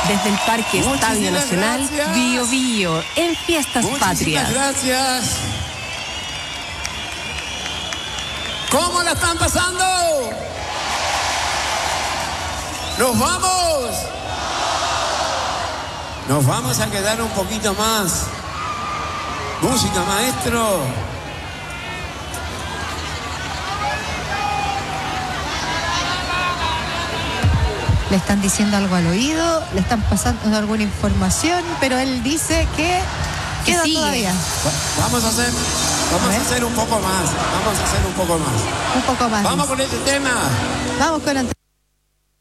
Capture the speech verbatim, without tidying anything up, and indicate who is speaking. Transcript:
Speaker 1: Desde el Parque
Speaker 2: Muchísimas
Speaker 1: Estadio Nacional
Speaker 2: gracias.
Speaker 1: Bío Bío, en Fiestas
Speaker 2: Muchísimas
Speaker 1: Patrias.
Speaker 2: gracias. ¿Cómo la están pasando? ¡Nos vamos! Nos vamos a quedar un poquito más. Música, maestro.
Speaker 3: Le están diciendo algo al oído, le están pasando alguna información, pero él dice que
Speaker 1: Que
Speaker 3: queda
Speaker 1: sigue.
Speaker 3: todavía
Speaker 2: Va- Vamos a hacer, vamos
Speaker 3: A
Speaker 2: a
Speaker 3: ver.
Speaker 2: hacer un poco más. Vamos a hacer un poco más.
Speaker 3: un poco más.
Speaker 2: Vamos con este tema.
Speaker 3: Vamos con la